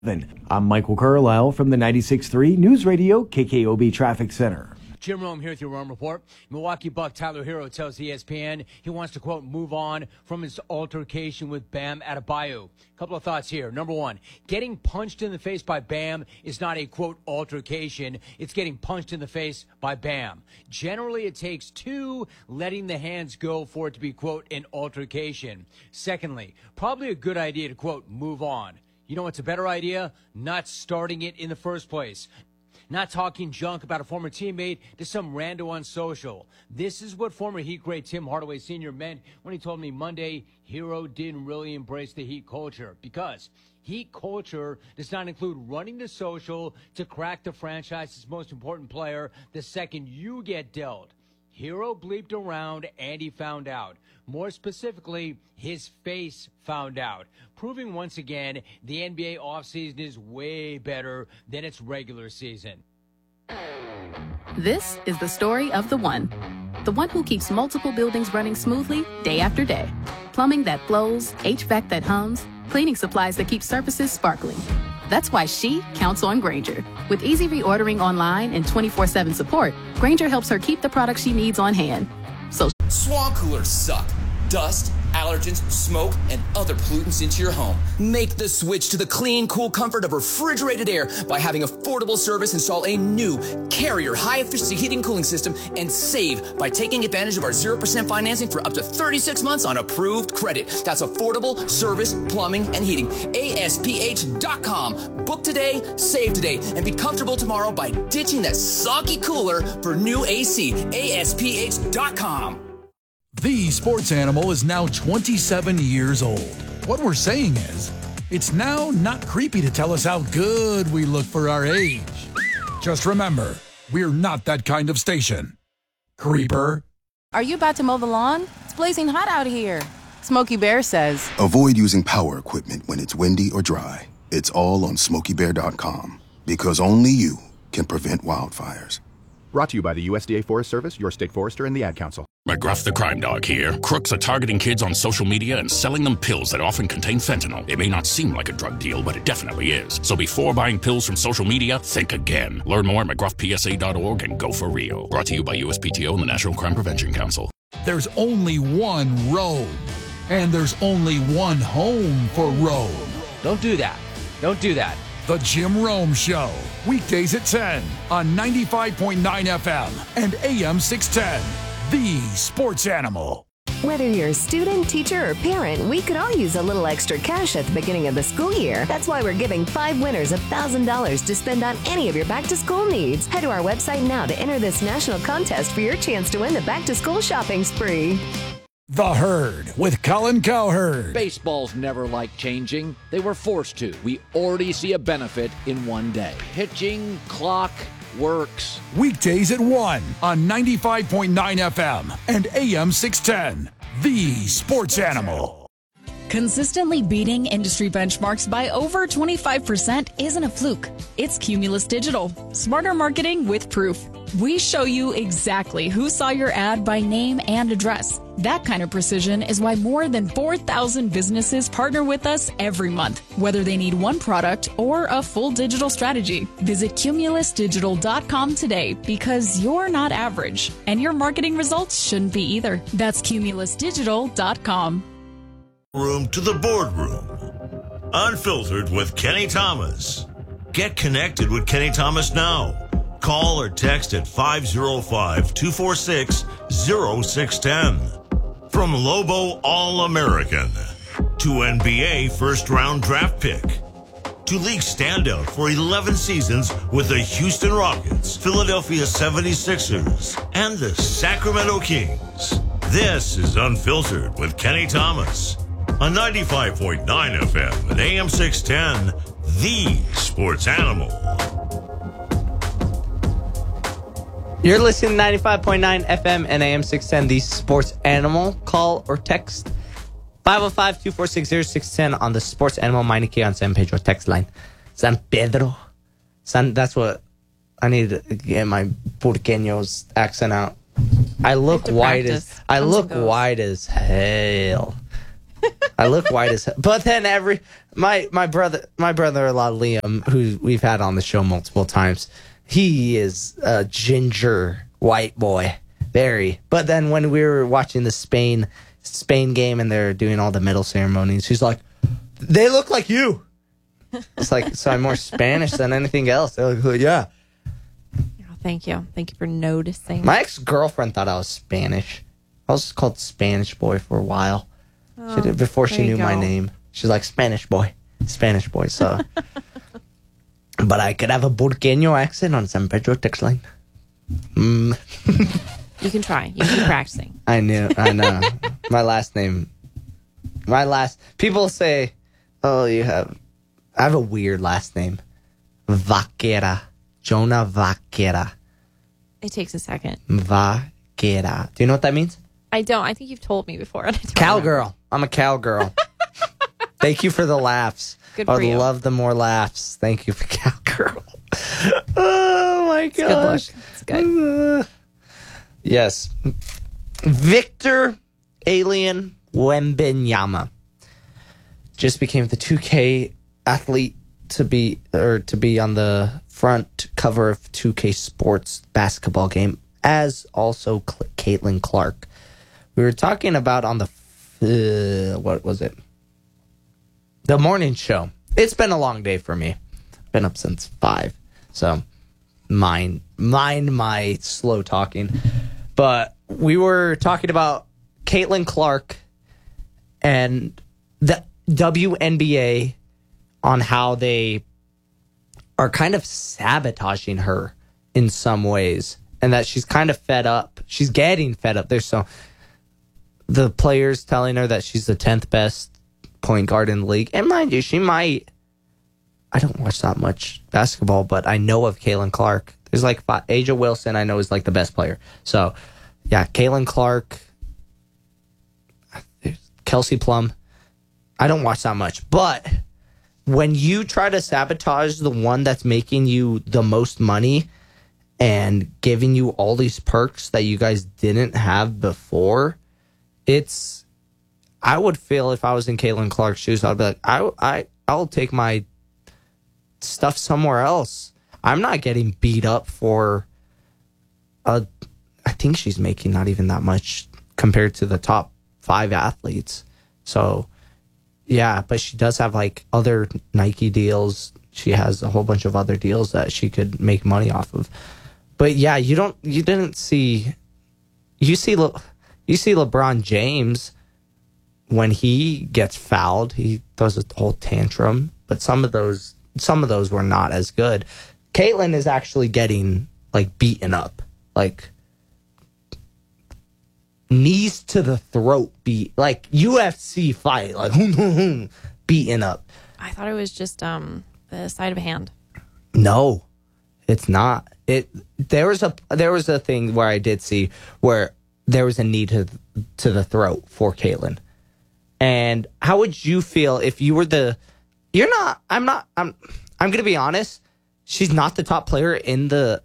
I'm Michael Carlisle from the 96.3 News Radio KKOB Traffic Center. Jim Rome here with your Rome Report. Milwaukee Buck Tyler Hero tells ESPN he wants to, quote, move on from his altercation with Bam Adebayo. A couple of thoughts here. Number one, getting punched in the face by Bam is not a, quote, altercation. It's getting punched in the face by Bam. Generally, it takes two letting the hands go for it to be, quote, an altercation. Secondly, probably a good idea to, quote, move on. You know what's a better idea? Not starting it in the first place. Not talking junk about a former teammate to some rando on social. This is what former Heat great Tim Hardaway Sr. meant when he told me Monday Hero didn't really embrace the Heat culture. Because Heat culture does not include running the social to crack the franchise's most important player the second you get dealt. Hero bleeped around and he found out. More specifically, his face found out, proving once again the NBA offseason is way better than its regular season. This is the story of the one who keeps multiple buildings running smoothly day after day. Plumbing that flows, HVAC that hums, cleaning supplies that keep surfaces sparkling. That's why she counts on Grainger. With easy reordering online and 24/7 support, Grainger helps her keep the products she needs on hand. Swamp coolers suck. Dust, allergens, smoke, and other pollutants into your home. Make the switch to the clean, cool comfort of refrigerated air by having Affordable Service install a new Carrier high-efficiency heating and cooling system and save by taking advantage of our 0% financing for up to 36 months on approved credit. That's Affordable Service Plumbing and Heating. ASPH.com. Book today, save today, and be comfortable tomorrow by ditching that soggy cooler for new AC. ASPH.com. The Sports Animal is now 27 years old. What we're saying is, it's now not creepy to tell us how good we look for our age. Just remember, we're not that kind of station. Creeper. Are you about to mow the lawn? It's blazing hot out here. Smokey Bear says, avoid using power equipment when it's windy or dry. It's all on SmokeyBear.com. Because only you can prevent wildfires. Brought to you by the USDA Forest Service, your state forester, and the Ad Council. McGruff the Crime Dog here. Crooks are targeting kids on social media and selling them pills that often contain fentanyl. It may not seem like a drug deal, but it definitely is. So before buying pills from social media, think again. Learn more at McGruffPSA.org and go for real. Brought to you by USPTO and the National Crime Prevention Council. There's only one road, and there's only one home for Rome. Don't do that. Don't do that. The Jim Rome Show, weekdays at 10 on 95.9 FM and AM 610. The Sports Animal. Whether you're a student, teacher, or parent, we could all use a little extra cash at the beginning of the school year. That's why we're giving 5 winners $1,000 to spend on any of your back-to-school needs. Head to our website now to enter this national contest for your chance to win the back-to-school shopping spree. The Herd with Colin Cowherd. Baseball's never liked changing. They were forced to. We already see a benefit in one day. Pitching, clock, works. Weekdays at 1 on 95.9 FM and AM 610. The Sports Animal. Consistently beating industry benchmarks by over 25% isn't a fluke. It's Cumulus Digital. Smarter marketing with proof. We show you exactly who saw your ad by name and address. That kind of precision is why more than 4,000 businesses partner with us every month, whether they need one product or a full digital strategy. Visit cumulusdigital.com today because you're not average, and your marketing results shouldn't be either. That's cumulusdigital.com. Room to the boardroom. Unfiltered with Kenny Thomas. Get connected with Kenny Thomas now. Call or text at 505-246-0610. From Lobo All-American to NBA first-round draft pick to league standout for 11 seasons with the Houston Rockets, Philadelphia 76ers, and the Sacramento Kings. This is Unfiltered with Kenny Thomas on 95.9 FM and AM 610, The Sports Animal. You're listening to 95.9 FM and AM 610, The Sports Animal. Call or text 505-246-0610 on the Sports Animal Meineke on San Pedro text line. San Pedro. That's what I need to get my Puerqueño's accent out. I look white as hell. I look white as hell. But then my brother-in-law Liam, who we've had on the show multiple times, he is a ginger white boy. Very. But then when we were watching the Spain game and they're doing all the medal ceremonies, he's like, they look like you. It's like, so I'm more Spanish than anything else. They're like, yeah. Oh, thank you. Thank you for noticing. My ex-girlfriend thought I was Spanish. I was called Spanish boy for a while. Before she knew my name. She's like, Spanish boy. So. But I could have a Burqueño accent on San Pedro text line. You can try. You can keep practicing. I know. People say, oh, I have a weird last name. Vaquera. Jonah Vaquera. It takes a second. Vaquera. Do you know what that means? I don't. I think you've told me before. Cowgirl. I'm a cowgirl. Thank you for the laughs. Good for you. I'd love the more laughs. Thank you for cowgirl. Oh, my gosh. It's good. Yes. Victor Alien Wembanyama just became the 2K athlete to be on the front cover of 2K Sports basketball game, as also Caitlin Clark. We were talking about on the what was it? The morning show. It's been a long day for me. Been up since 5, so mind my slow talking. But we were talking about Caitlin Clark and the WNBA on how they are kind of sabotaging her in some ways, and that she's kind of fed up. She's getting fed up. The players telling her that she's the 10th best point guard in the league. And mind you, she might. I don't watch that much basketball, but I know of Caitlin Clark. There's like Aja Wilson, I know, is like the best player. So, yeah, Caitlin Clark, Kelsey Plum. I don't watch that much. But when you try to sabotage the one that's making you the most money and giving you all these perks that you guys didn't have before, I would feel, if I was in Caitlin Clark's shoes, I'd be like, I'll take my stuff somewhere else. I'm not getting beat up for I think she's making not even that much compared to the top 5 athletes. So yeah, but she does have like other Nike deals. She has a whole bunch of other deals that she could make money off of. But yeah, you see LeBron James, when he gets fouled, he does a whole tantrum, but some of those were not as good. Caitlin is actually getting like beaten up, like knees to the throat beat, like UFC fight, like beaten up. I thought it was just the side of a hand. No, it's not. There was a thing where I did see where there was a knee to the throat for Caitlin. And how would you feel if you were I'm going to be honest. She's not the top player in the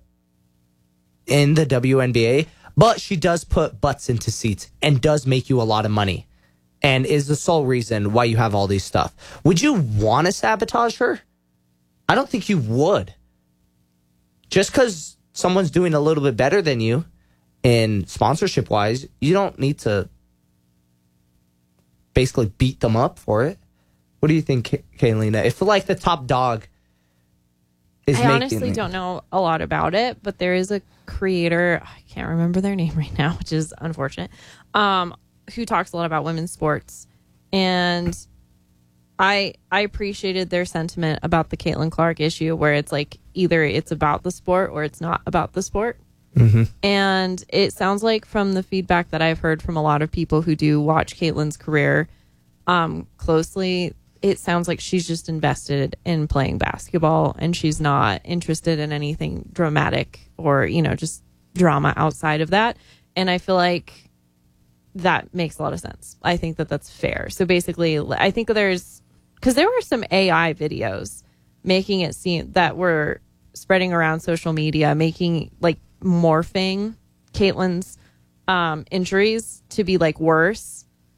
WNBA, but she does put butts into seats and does make you a lot of money and is the sole reason why you have all these stuff. Would you want to sabotage her? I don't think you would. Just because someone's doing a little bit better than you in sponsorship wise, you don't need to basically beat them up for it. What do you think, Kaylina? If like the top dog is I honestly don't know a lot about it, but there is a creator, I can't remember their name right now, which is unfortunate, who talks a lot about women's sports. And I appreciated their sentiment about the Caitlin Clark issue, where it's like either it's about the sport or it's not about the sport. Mm-hmm. And it sounds like from the feedback that I've heard from a lot of people who do watch Caitlin's career closely, it sounds like she's just invested in playing basketball and she's not interested in anything dramatic or, just drama outside of that. And I feel like that makes a lot of sense. I think that that's fair. So basically, I think because there were some AI videos making it seem that were spreading around social media, making like morphing Caitlin's injuries to be like worse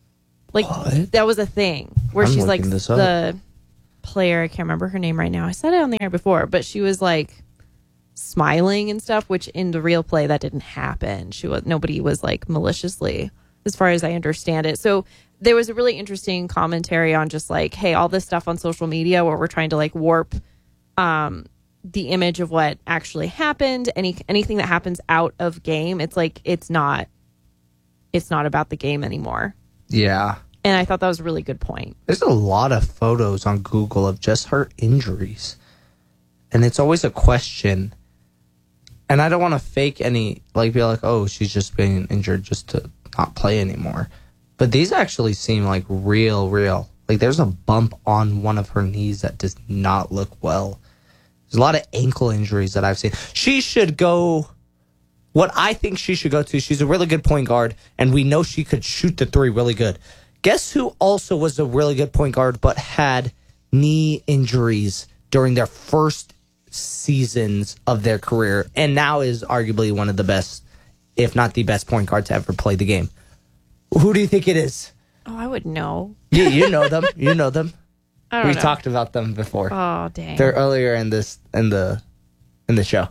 Like, that was a thing where I'm she's like looking this up. the player. I can't remember her name right now. I said it on the air before, but she was like smiling and stuff, which in the real play that didn't happen. Nobody was like maliciously, as far as I understand it. So there was a really interesting commentary on just like, hey, all this stuff on social media where we're trying to like warp the image of what actually happened. Anything that happens out of game, it's like it's not about the game anymore. Yeah. And I thought that was a really good point. There's a lot of photos on Google of just her injuries. And it's always a question. And I don't want to fake any, like, be like, oh, she's just being injured just to not play anymore. But these actually seem like real. Like, there's a bump on one of her knees that does not look well. There's a lot of ankle injuries that I've seen. She should go, what I think she should go to, she's a really good point guard, and we know she could shoot the three really good. Guess who also was a really good point guard but had knee injuries during their first seasons of their career, and now is arguably one of the best, if not the best point guard to ever play the game? Who do you think it is? Oh, I would know. You know them. You know them. I don't We know. talked about them before. Oh, dang. They're earlier in the show.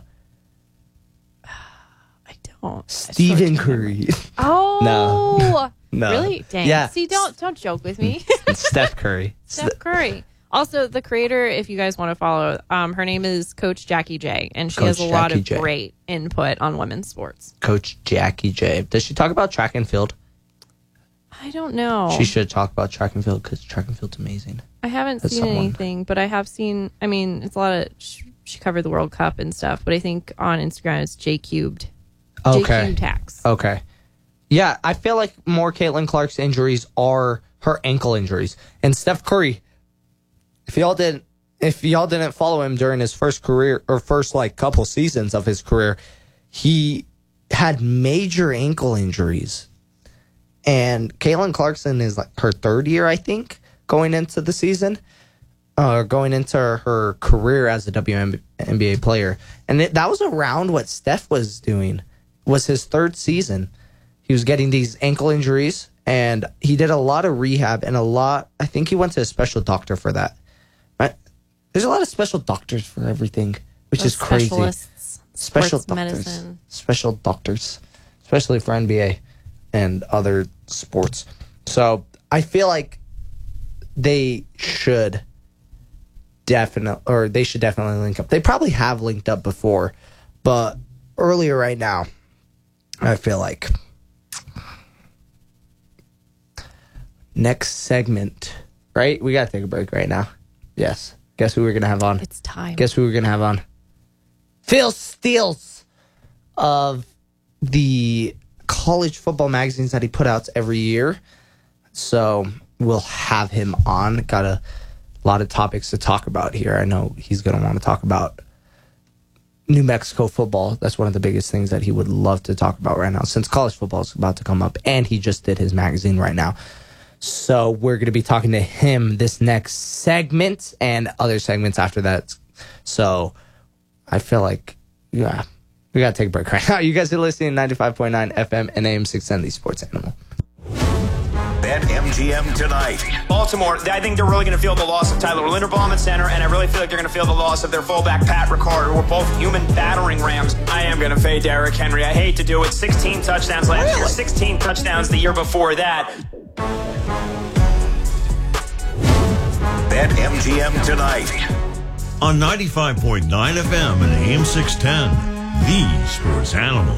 Stephen Curry. Oh. No. Really? Dang. Yeah. See, don't joke with me. Steph Curry. Steph Curry. Also, the creator, if you guys want to follow, her name is Coach Jackie J, and she has a lot of great input on women's sports. Coach Jackie J. Does she talk about track and field? I don't know. She should talk about track and field because track and field's amazing. I haven't As seen someone- anything, but I have seen, I mean, it's a lot of, she covered the World Cup and stuff, but I think on Instagram it's J Cubed. Okay. J Cubed Tax. Okay. Yeah, I feel like more Caitlin Clark's injuries are her ankle injuries. And Steph Curry, if y'all didn't follow him during his first like couple seasons of his career, he had major ankle injuries. And Caitlin Clarkson is like her third year, I think, going into the season, going into her career as a WNBA player. And that was around what Steph was doing, was his third season. He was getting these ankle injuries, and he did a lot of rehab and I think he went to a special doctor for that. Right? There's a lot of special doctors for everything, which is crazy. Specialists, Special sports doctors. medicine. Special doctors, especially for NBA and other sports. So I feel like they should definitely link up. They probably have linked up before, but earlier right now, I feel like next segment, right? We got to take a break right now. Yes. Guess who we're going to have on? It's time. Guess who we're going to have on? Phil Steele of the college football magazines that he put out every year. So we'll have him on. Got a lot of topics to talk about here. I know he's going to want to talk about New Mexico football. That's one of the biggest things that he would love to talk about right now, since college football is about to come up, and he just did his magazine right now. So we're going to be talking to him this next segment and other segments after that. So I feel like, yeah, we got to take a break right now. You guys are listening to 95.9 FM and AM 610, the Sports Animal. Bet MGM tonight. Baltimore, I think they're really going to feel the loss of Tyler Linderbaum at center, and I really feel like they're going to feel the loss of their fullback, Pat Ricard, who are both human battering rams. I am going to fade Derrick Henry. I hate to do it. 16 touchdowns last year, 16 touchdowns the year before that. Bet MGM tonight. On 95.9 FM and AM 610, the Sports Animal.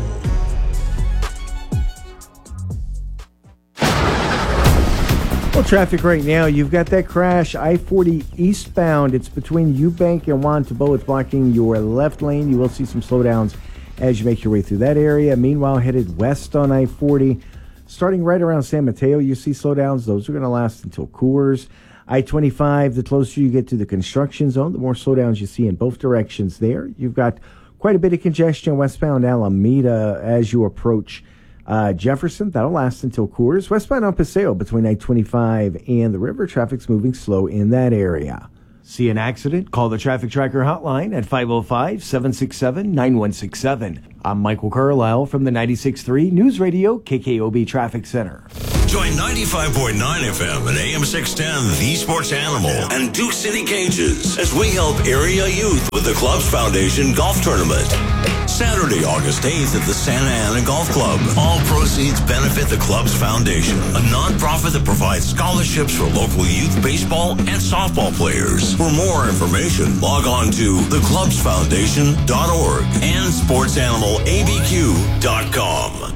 Well, traffic right now, you've got that crash, I-40 eastbound. It's between Eubank and Juan Tabo. It's blocking your left lane. You will see some slowdowns as you make your way through that area. Meanwhile, headed west on I-40, starting right around San Mateo, you see slowdowns. Those are going to last until Coors. I-25, the closer you get to the construction zone, the more slowdowns you see in both directions there. You've got quite a bit of congestion westbound Alameda as you approach Jefferson. That'll last until Coors. Westbound on Paseo between I-25 and the river. Traffic's moving slow in that area. See an accident? Call the Traffic Tracker hotline at 505-767-9167. I'm Michael Carlisle from the 96.3 News Radio KKOB Traffic Center. Join 95.9 FM and AM 610, The Sports Animal, and Duke City Cages as we help area youth with the Clubs Foundation Golf Tournament. Saturday, August 8th at the Santa Ana Golf Club. All proceeds benefit the Clubs Foundation, a nonprofit that provides scholarships for local youth baseball and softball players. For more information, log on to theclubsfoundation.org and sportsanimалabq.com.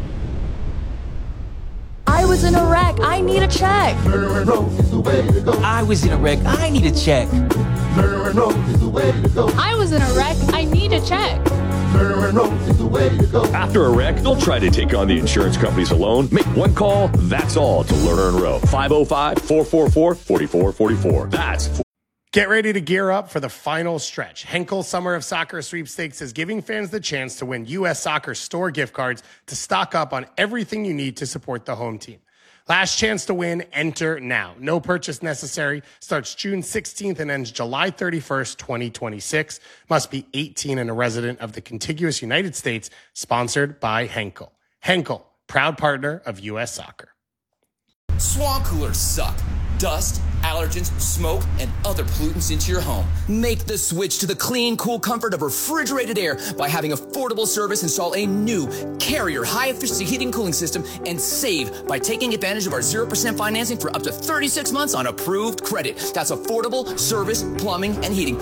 I was in a wreck. I need a check. I was in a wreck. I need a check. I was in a wreck. I need a check. After a wreck, don't try to take on the insurance companies alone. Make one call, that's all, to Lerner and Rowe. 505-444-4444. That's Get ready to gear up for the final stretch. Henkel Summer of Soccer Sweepstakes is giving fans the chance to win U.S. Soccer store gift cards to stock up on everything you need to support the home team. Last chance to win, enter now. No purchase necessary. Starts June 16th and ends July 31st, 2026. Must be 18 and a resident of the contiguous United States. Sponsored by Henkel. Henkel, proud partner of U.S. Soccer. Swamp coolers suck. Dust, allergens, smoke, and other pollutants into your home. Make the switch to the clean, cool comfort of refrigerated air by having affordable service install a new Carrier high-efficiency heating and cooling system and save by taking advantage of our 0% financing for up to 36 months on approved credit. That's affordable service, plumbing, and heating.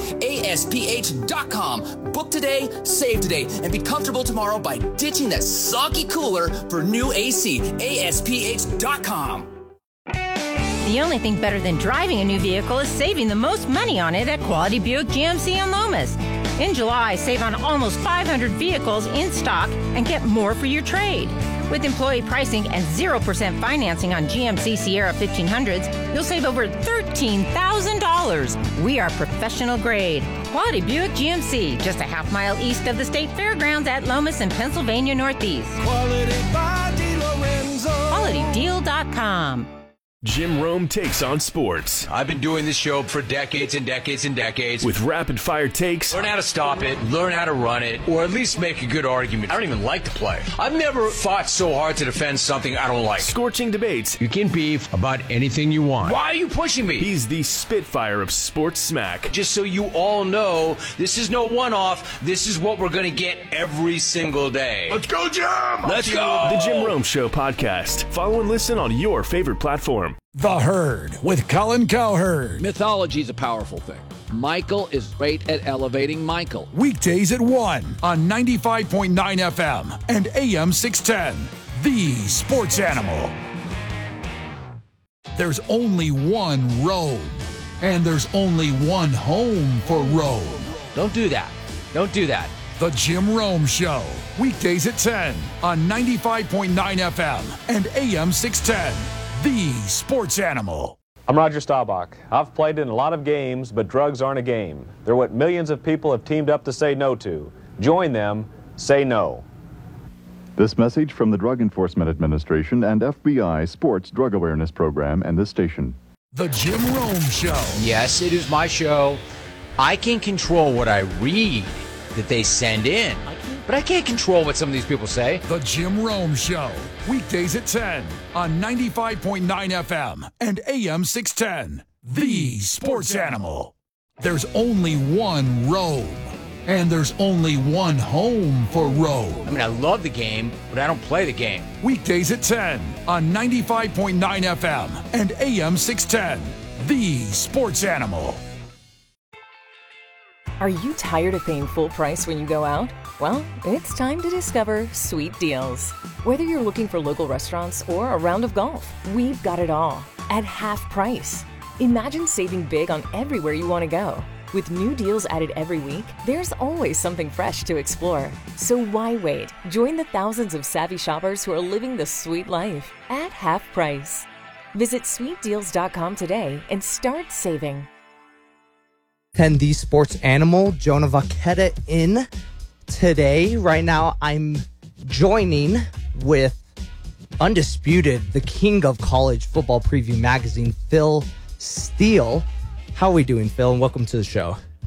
ASPH.com. Book today, save today, and be comfortable tomorrow by ditching that soggy cooler for new AC. ASPH.com. The only thing better than driving a new vehicle is saving the most money on it at Quality Buick GMC in Lomas. In July, save on almost 500 vehicles in stock and get more for your trade. With employee pricing and 0% financing on GMC Sierra 1500s, you'll save over $13,000. We are professional grade. Quality Buick GMC, just a half mile east of the State Fairgrounds at Lomas in Pennsylvania Northeast. Quality by DiLorenzo. QualityDeal.com. Jim Rome takes on sports. I've been doing this show for decades and decades and decades. With rapid-fire takes. Learn how to stop it, learn how to run it, or at least make a good argument. I don't even like to play. I've never fought so hard to defend something I don't like. Scorching debates. You can beef about anything you want. Why are you pushing me? He's the Spitfire of sports smack. Just so you all know, this is no one-off. This is what we're going to get every single day. Let's go, Jim! Let's go! The Jim Rome Show podcast. Follow and listen on your favorite platform. The Herd with Colin Cowherd. Mythology is a powerful thing. Michael is great at elevating Michael. Weekdays at 1 on 95.9 FM and AM 610. The Sports Animal. There's only one Rome, and there's only one home for Rome. Don't do that. Don't do that. The Jim Rome Show. Weekdays at 10 on 95.9 FM and AM 610. The Sports Animal. I'm Roger Staubach. I've played in a lot of games, but drugs aren't a game. They're what millions of people have teamed up to say no to. Join them. Say no. This message from the Drug Enforcement Administration and FBI Sports Drug Awareness Program and this station. The Jim Rome Show. Yes, it is my show. I can control what I read that they send in. But I can't control what some of these people say. The Jim Rome Show. Weekdays at 10 on 95.9 FM and AM 610. The Sports Animal. There's only one Rome, and there's only one home for Rome. I mean, I love the game, but I don't play the game. Weekdays at 10 on 95.9 FM and AM 610. The Sports Animal. Are you tired of paying full price when you go out? Well, it's time to discover Sweet Deals. Whether you're looking for local restaurants or a round of golf, we've got it all at half price. Imagine saving big on everywhere you want to go. With new deals added every week, there's always something fresh to explore. So why wait? Join the thousands of savvy shoppers who are living the sweet life at half price. Visit sweetdeals.com today and start saving. 10 The Sports Animal, Jonah Vaqueta in today. Right now, I'm joining with undisputed, the king of college football preview magazine, Phil Steele. How are we doing, Phil? And welcome to the show.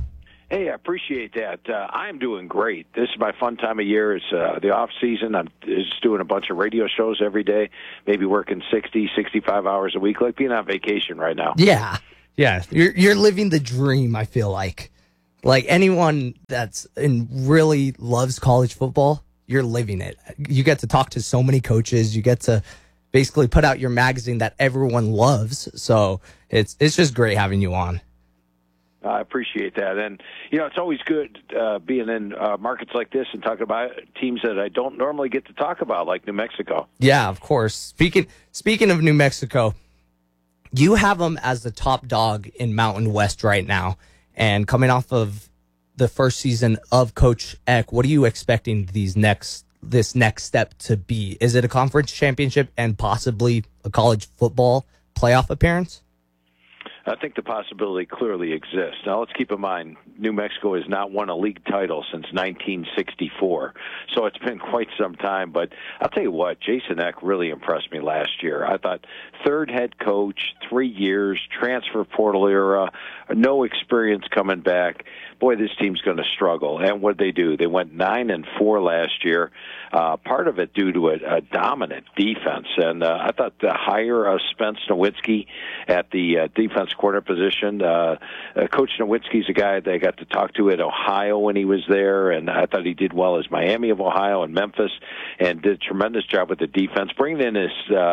Hey, I appreciate that. I'm doing great. This is my fun time of year. It's the off season. I'm just doing a bunch of radio shows every day, maybe working 60, 65 hours a week, like being on vacation right now. Yeah. You're living the dream, I feel like. Like anyone that's really loves college football, you're living it. You get to talk to so many coaches. You get to basically put out your magazine that everyone loves. So it's just great having you on. I appreciate that. And, it's always good being in markets like this and talking about teams that I don't normally get to talk about, like New Mexico. Yeah, of course. Speaking of New Mexico, you have them as the top dog in Mountain West right now. And coming off of the first season of Coach Eck, what are you expecting this next step to be? Is it a conference championship and possibly a college football playoff appearance? I think the possibility clearly exists. Now, let's keep in mind, New Mexico has not won a league title since 1964, so it's been quite some time. But I'll tell you what, Jason Eck really impressed me last year. I thought third head coach, 3 years, transfer portal era, no experience coming back. Boy, this team's going to struggle. And what did they do? They went 9-4 last year, part of it due to a dominant defense. And I thought the hire of Spence Nowitzki at the defense corner position, Coach Nowitzki's a guy that I got to talk to at Ohio when he was there, and I thought he did well as Miami of Ohio and Memphis, and did a tremendous job with the defense. Bringing in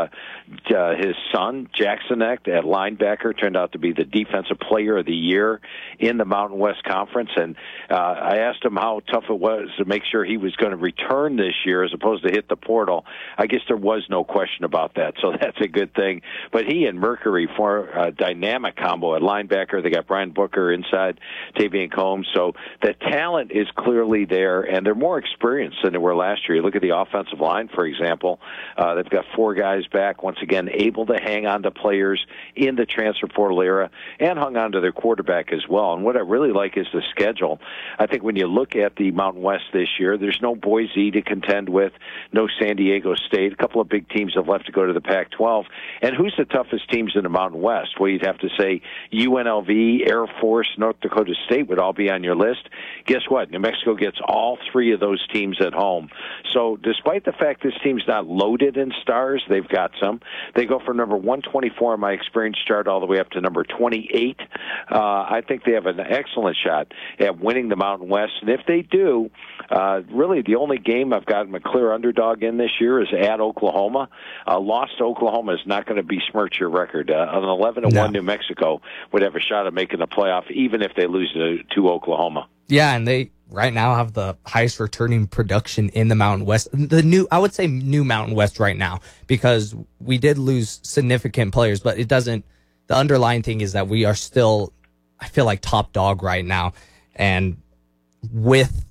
his son, Jackson Eck, at linebacker, turned out to be the defensive player of the year in the Mountain West Conference. And I asked him how tough it was to make sure he was going to return this year as opposed to hit the portal. I guess there was no question about that, so that's a good thing. But he and Mercury form a dynamic combo at linebacker. They got Brian Booker inside, Tavian Combs. So the talent is clearly there, and they're more experienced than they were last year. You look at the offensive line, for example. They've got 4 guys back, once again, able to hang on to players in the transfer portal era and hung on to their quarterback as well. And what I really like is the schedule. I think when you look at the Mountain West this year, there's no Boise to contend with, no San Diego State. A couple of big teams have left to go to the Pac-12. And who's the toughest teams in the Mountain West? Well, you'd have to say UNLV, Air Force, North Dakota State would all be on your list. Guess what? New Mexico gets all 3 of those teams at home. So despite the fact this team's not loaded in stars, they've got some. They go from number 124 on my experience chart all the way up to number 28. I think they have an excellent shot at winning the Mountain West. And if they do, really the only game I've gotten a clear underdog in this year is at Oklahoma. Loss to Oklahoma is not going to besmirch your record. An 11-1 New Mexico would have a shot at making the playoff, even if they lose to Oklahoma. Yeah, and they right now have the highest returning production in the Mountain West. I would say new Mountain West right now, because we did lose significant players, but it doesn't. The underlying thing is that we are still, I feel like, top dog right now. And with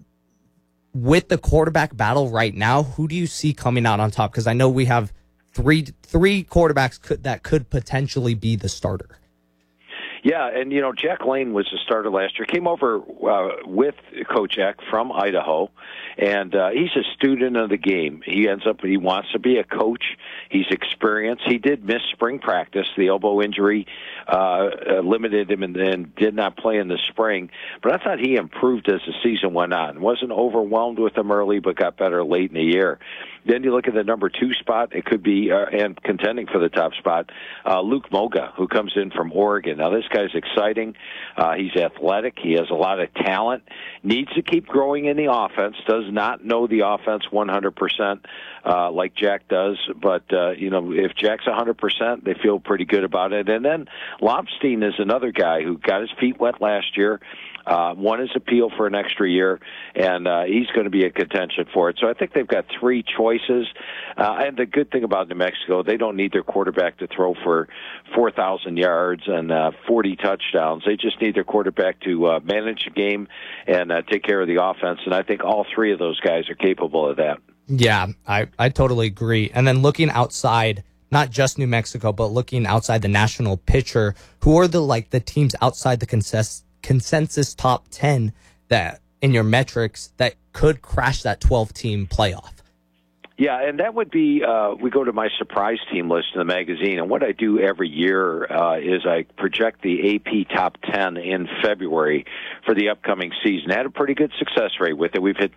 the quarterback battle right now, who do you see coming out on top? Because I know we have three quarterbacks that could potentially be the starter. Yeah, and, Jack Lane was the starter last year. Came over with Coach Eck from Idaho, and he's a student of the game. He wants to be a coach. He's experienced. He did miss spring practice. The elbow injury limited him and did not play in the spring. But I thought he improved as the season went on. Wasn't overwhelmed with them early, but got better late in the year. Then you look at the number 2 spot. It could be, and contending for the top spot, Luke Moga, who comes in from Oregon. Now, this guy's exciting. He's athletic. He has a lot of talent. Needs to keep growing in the offense. Does not know the offense 100% like Jack does. But, if Jack's 100%, they feel pretty good about it. And then Lobstein is another guy who got his feet wet last year. Won his appeal for an extra year, and he's going to be a contention for it. So I think they've got 3 choices. And the good thing about New Mexico, they don't need their quarterback to throw for 4,000 yards and 40 touchdowns. They just need their quarterback to manage the game and take care of the offense. And I think all 3 of those guys are capable of that. Yeah, I totally agree. And then looking outside, not just New Mexico, but looking outside the national picture, who are the teams outside the consensus top 10 that in your metrics that could crash that 12-team playoff? Yeah, and that would be, we go to my surprise team list in the magazine, and what I do every year is I project the AP Top 10 in February for the upcoming season. I had a pretty good success rate with it. We've hit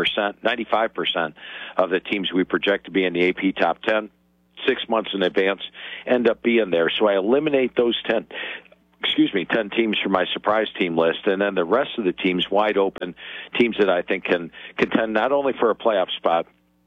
95% of the teams we project to be in the AP Top 10. 6 months in advance end up being there. So I eliminate those 10 teams from my surprise team list, and then the rest of the teams wide open, teams that I think can contend not only for a playoff spot,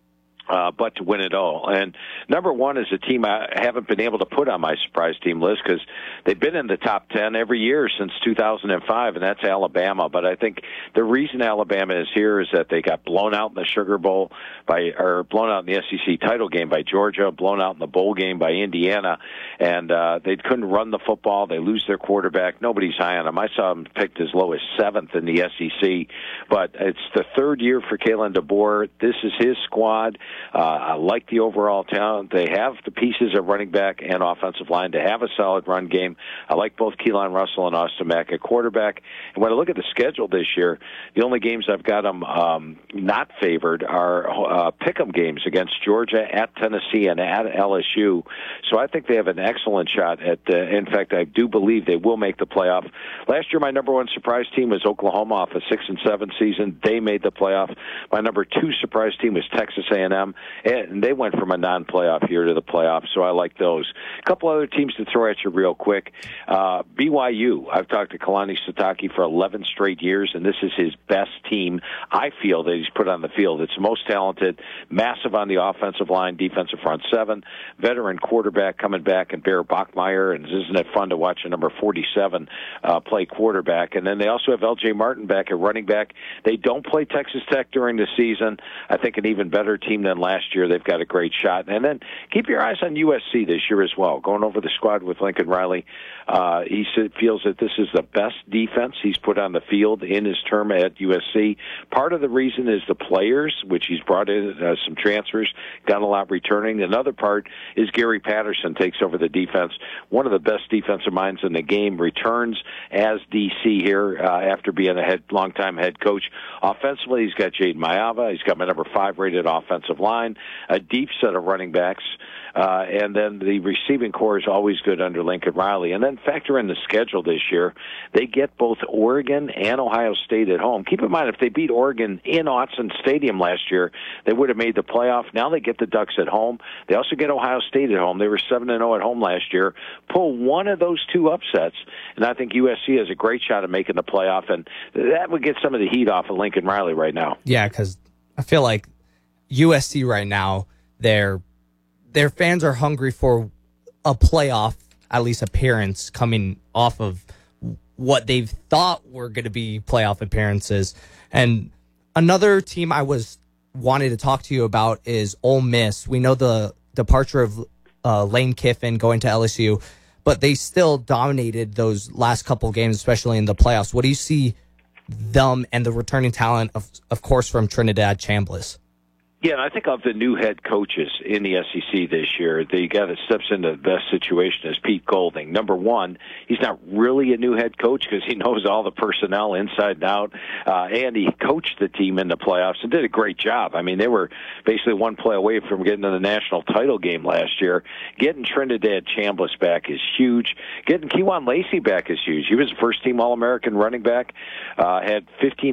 but to win it all. And number one is a team I haven't been able to put on my surprise team list because they've been in the top 10 every year since 2005, and that's Alabama. But I think the reason Alabama is here is that they got blown out in the Sugar Bowl or blown out in the SEC title game by Georgia, blown out in the bowl game by Indiana, and they couldn't run the football. They lose their quarterback. Nobody's high on them. I saw them picked as low as 7th in the SEC, but it's the third year for Kalen DeBoer. This is his squad. I like the overall talent. They have the pieces of running back and offensive line to have a solid run game. I like both Keelan Russell and Austin Mack at quarterback. And when I look at the schedule this year, the only games I've got them not favored are pick-em games against Georgia, at Tennessee, and at LSU. So I think they have an excellent shot at, in fact, I do believe they will make the playoff. Last year, my number one surprise team was Oklahoma off a 6-7 season. They made the playoff. My number two surprise team was Texas A&M. And they went from a non-playoff year to the playoffs, so I like those. A couple other teams to throw at you real quick. BYU. I've talked to Kalani Sitake for 11 straight years, and this is his best team, I feel, that he's put on the field. It's the most talented, massive on the offensive line, defensive front seven, veteran quarterback coming back, and Bear Bachmeier, and isn't it fun to watch a number 47 play quarterback? And then they also have L.J. Martin back at running back. They don't play Texas Tech during the season. I think an even better team than last year. They've got a great shot. And then keep your eyes on USC this year as well. Going over the squad with Lincoln Riley, he feels that this is the best defense he's put on the field in his term at USC. Part of the reason is the players, which he's brought in some transfers, got a lot returning. Another part is Gary Patterson takes over the defense. One of the best defensive minds in the game, returns as DC here after being a longtime head coach. Offensively, he's got Jaden Mayava. He's got my number 5 rated offensive line, a deep set of running backs, and then the receiving core is always good under Lincoln Riley. And then factor in the schedule this year. They get both Oregon and Ohio State at home. Keep in mind, if they beat Oregon in Autzen Stadium last year, they would have made the playoff. Now they get the Ducks at home. They also get Ohio State at home. They were 7-0 at home last year. Pull one of those two upsets, and I think USC has a great shot at making the playoff, and that would get some of the heat off of Lincoln Riley right now. Yeah, because I feel like USC right now, their fans are hungry for a playoff, at least appearance, coming off of what they've thought were going to be playoff appearances. And another team I wanted to talk to you about is Ole Miss. We know the departure of Lane Kiffin going to LSU, but they still dominated those last couple games, especially in the playoffs. What do you see them and the returning talent, of course, from Trinidad Chambliss? Yeah, and I think of the new head coaches in the SEC this year, the guy that steps into the best situation is Pete Golding. Number one, he's not really a new head coach because he knows all the personnel inside and out, and he coached the team in the playoffs and did a great job. I mean, they were basically one play away from getting to the national title game last year. Getting Trinidad Chambliss back is huge. Getting Kewan Lacey back is huge. He was a first-team All-American running back, had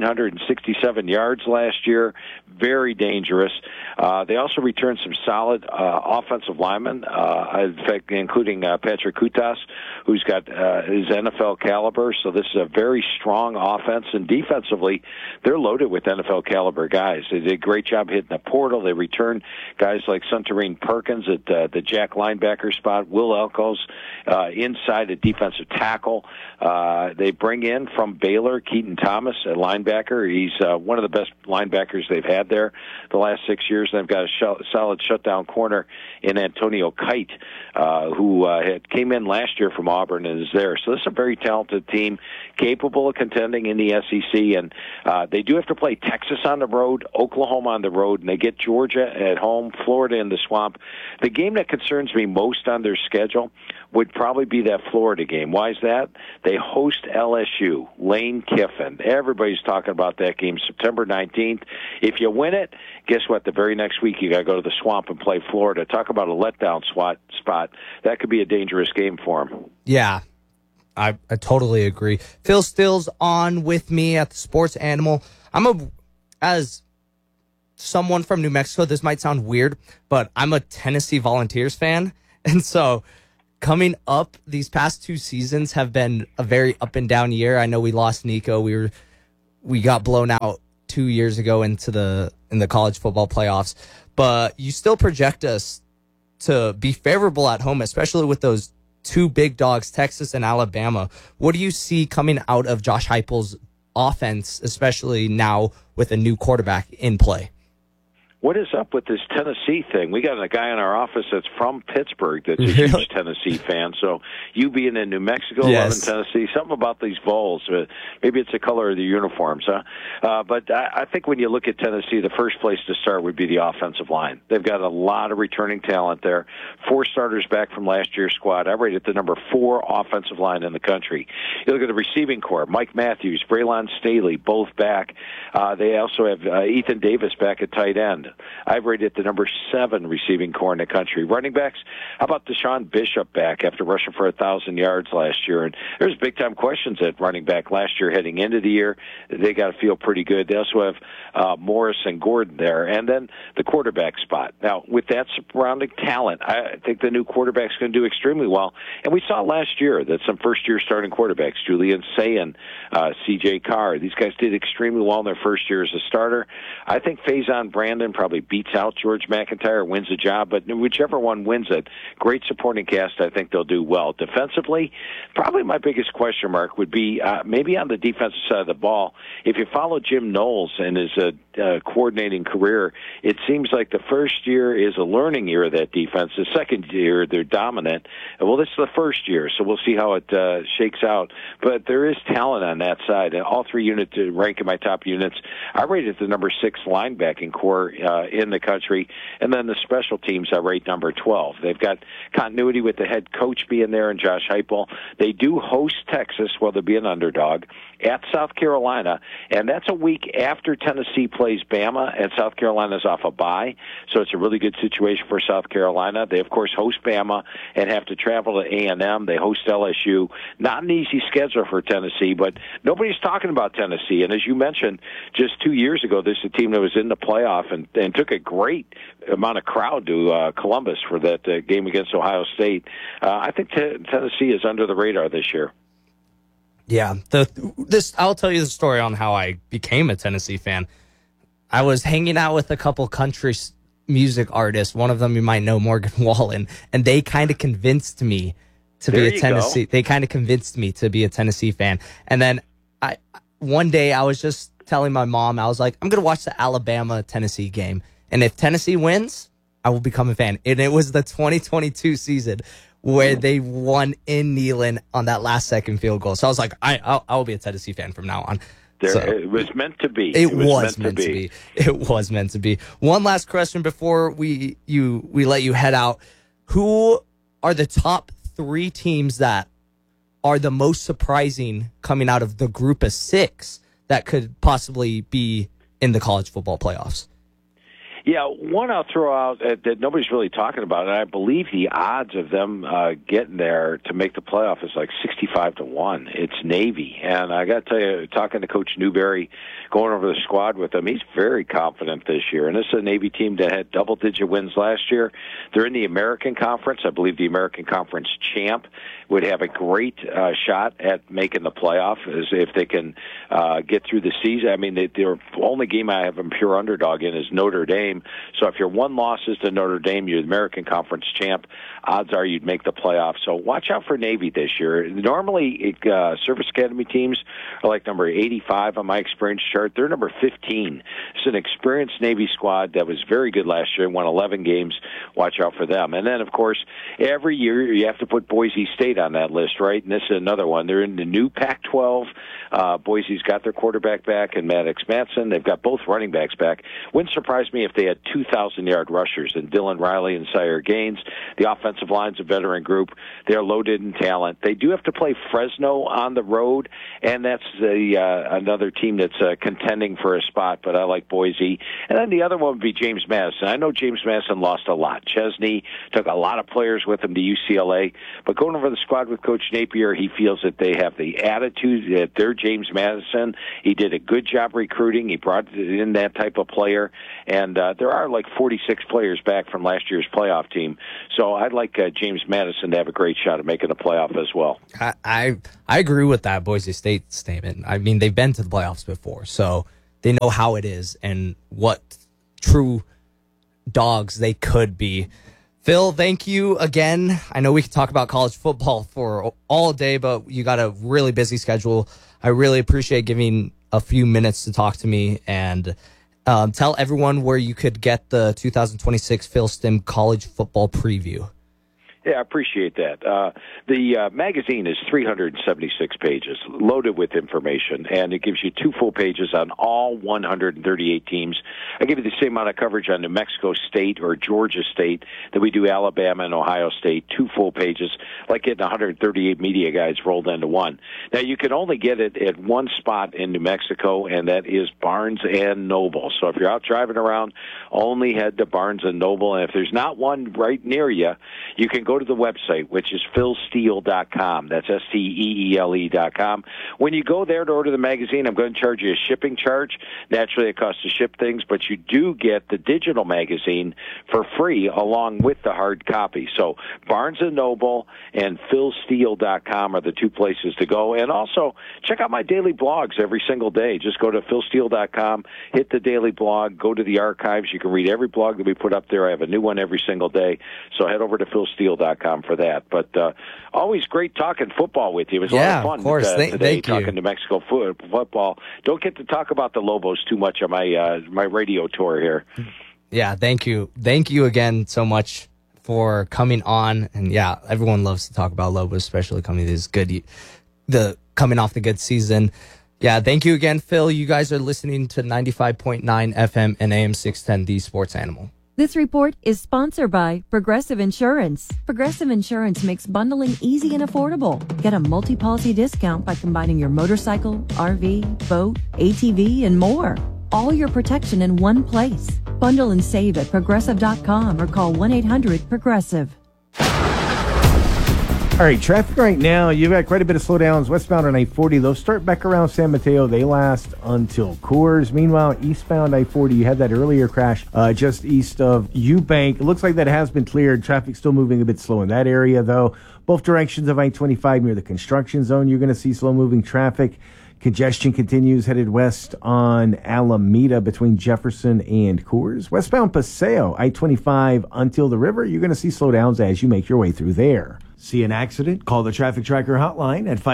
1,567 yards last year, very dangerous. They also returned some solid offensive linemen, in fact, including Patrick Kutas, who's got his NFL caliber. So this is a very strong offense. And defensively, they're loaded with NFL caliber guys. They did a great job hitting the portal. They returned guys like Suntarine Perkins at the jack linebacker spot, Will Elkos inside at defensive tackle. They bring in from Baylor Keaton Thomas at linebacker. He's one of the best linebackers they've had there the last 6 years. They've got a solid shutdown corner in Antonio Kite, who came in last year from Auburn and is there. So this is a very talented team, capable of contending in the SEC. And they do have to play Texas on the road, Oklahoma on the road, and they get Georgia at home, Florida in the Swamp. The game that concerns me most on their schedule would probably be that Florida game. Why is that? They host LSU, Lane Kiffin. Everybody's talking about that game, September 19th. If you win it, guess what? what? The very next week, you got to go to the Swamp and play Florida. Talk about a letdown spot. That could be a dangerous game for them. Yeah, I totally agree. Phil Stills on with me at the Sports Animal. As someone from New Mexico, this might sound weird, but I'm a Tennessee Volunteers fan. And so coming up, these past 2 seasons have been a very up and down year. I know we lost Nico. We got blown out 2 years ago in the college football playoffs, but you still project us to be favorable at home, especially with those 2 big dogs, Texas and Alabama. What do you see coming out of Josh Heupel's offense, especially now with a new quarterback in play? What is up with this Tennessee thing? We got a guy in our office that's from Pittsburgh that's a huge Tennessee fan. So you being in New Mexico, loving Tennessee, something about these Vols. Maybe it's the color of the uniforms, huh? But I think when you look at Tennessee, the first place to start would be the offensive line. They've got a lot of returning talent there. 4 starters back from last year's squad. I rated the number 4 offensive line in the country. You look at the receiving corps, Mike Matthews, Braylon Staley, both back. They also have Ethan Davis back at tight end. I've rated the number 7 receiving corps in the country. Running backs, how about Deshaun Bishop back after rushing for 1,000 yards last year? And there's big-time questions at running back last year heading into the year. They got to feel pretty good. They also have Morris and Gordon there. And then the quarterback spot. Now, with that surrounding talent, I think the new quarterback's going to do extremely well. And we saw last year that some first-year starting quarterbacks, Julian Sayin, C.J. Carr, these guys did extremely well in their first year as a starter. I think Faison Brandon probably beats out George McIntyre, wins the job, but whichever one wins it, great supporting cast, I think they'll do well. Defensively, probably my biggest question mark would be maybe on the defensive side of the ball. If you follow Jim Knowles and his coordinating career, it seems like the first year is a learning year of that defense. The second year, they're dominant. Well, this is the first year, so we'll see how it shakes out. But there is talent on that side. And all 3 units rank in my top units. I rated the number 6 linebacking core in the country. And then the special teams, I rate number 12. They've got continuity with the head coach being there and Josh Heupel. They do host Texas, well, they'll be an underdog, at South Carolina. And that's a week after Tennessee plays Bama, and South Carolina's off a bye. So it's a really good situation for South Carolina. They, of course, host Bama and have to travel to A&M. They host LSU. Not an easy schedule for Tennessee, but nobody's talking about Tennessee. And as you mentioned, just 2 years ago, this is a team that was in the playoff and took a great amount of crowd to Columbus for that game against Ohio State. I think Tennessee is under the radar this year. Yeah, I'll tell you the story on how I became a Tennessee fan. I was hanging out with a couple country music artists. One of them you might know, Morgan Wallen, and they kind of convinced me to be a Tennessee. They kind of convinced me to be a Tennessee fan. And then one day I was just telling my mom, I was like, I'm going to watch the Alabama-Tennessee game. And if Tennessee wins, I will become a fan. And it was the 2022 season where they won in Neyland on that last-second field goal. So I was like, I will be a Tennessee fan from now on. It was meant to be. It was meant to be. It was meant to be. One last question before we let you head out. Who are the top 3 teams that are the most surprising coming out of the group of 6 that could possibly be in the college football playoffs? Yeah, one I'll throw out that nobody's really talking about, and I believe the odds of them getting there to make the playoff is like 65-1. It's Navy, and I got to tell you, talking to Coach Newberry, going over the squad with him, he's very confident this year. And this is a Navy team that had double-digit wins last year. They're in the American Conference. I believe the American Conference champ would have a great shot at making the playoff as if they can get through the season. I mean, their only game I have them pure underdog in is Notre Dame. So if your one loss is to Notre Dame, you're the American Conference champ. Odds are you'd make the playoffs. So watch out for Navy this year. Normally, Service Academy teams are like number 85 on my experience chart. They're number 15. It's an experienced Navy squad that was very good last year and won 11 games. Watch out for them. And then, of course, every year you have to put Boise State on that list, right? And this is another one. They're in the new Pac-12. Boise's got their quarterback back and Maddox Matson. They've got both running backs back. Wouldn't surprise me if they had 2,000-yard rushers in Dylan Riley and Sire Gaines. The offensive line's a veteran group. They're loaded in talent. They do have to play Fresno on the road, and that's another team that's contending for a spot, but I like Boise. And then the other one would be James Madison. I know James Madison lost a lot. Chesney took a lot of players with him to UCLA, but going over the squad with Coach Napier, he feels that they have the attitude that they're James Madison. He did a good job recruiting. He brought in that type of player, and there are like 46 players back from last year's playoff team. So I'd like James Madison to have a great shot at making a playoff as well. I agree with that Boise State statement. I mean, they've been to the playoffs before, so they know how it is and what true dogs they could be. Phil, thank you again. I know we could talk about college football for all day, but you got a really busy schedule. I really appreciate giving a few minutes to talk to me, and tell everyone where you could get the 2026 Phil Stim College Football Preview. Yeah, I appreciate that. The magazine is 376 pages, loaded with information, and it gives you 2 full pages on all 138 teams. I give you the same amount of coverage on New Mexico State or Georgia State that we do Alabama and Ohio State, 2 full pages, like getting 138 media guides rolled into one. Now, you can only get it at one spot in New Mexico, and that is Barnes and Noble. So if you're out driving around, only head to Barnes and Noble, and if there's not one right near you, you can go to the website, which is philsteele.com. That's STEELE.com. When you go there to order the magazine, I'm going to charge you a shipping charge. Naturally, it costs to ship things, but you do get the digital magazine for free along with the hard copy. So Barnes & Noble and philsteele.com are the 2 places to go. And also, check out my daily blogs every single day. Just go to philsteele.com, hit the daily blog, go to the archives. You can read every blog that we put up there. I have a new one every single day. So head over to philsteele.com for that. But always great talking football with you. It was a lot of fun today talking New Mexico football. Don't get to talk about the Lobos too much on my radio tour here. Yeah, thank you. Thank you again so much for coming on. And yeah, everyone loves to talk about Lobos, especially coming off the good season. Yeah, thank you again, Phil. You guys are listening to 95.9 FM and AM 610, The Sports Animal. This report is sponsored by Progressive Insurance. Progressive Insurance makes bundling easy and affordable. Get a multi-policy discount by combining your motorcycle, RV, boat, ATV, and more. All your protection in one place. Bundle and save at Progressive.com or call 1-800-PROGRESSIVE. All right, traffic right now, you've got quite a bit of slowdowns westbound on I-40. Those start back around San Mateo. They last until Coors. Meanwhile, eastbound I-40, you had that earlier crash just east of Eubank. It looks like that has been cleared. Traffic still moving a bit slow in that area, though. Both directions of I-25 near the construction zone, you're going to see slow-moving traffic. Congestion continues headed west on Alameda between Jefferson and Coors. Westbound Paseo, I-25 until the river, you're going to see slowdowns as you make your way through there. See an accident? Call the Traffic Tracker hotline at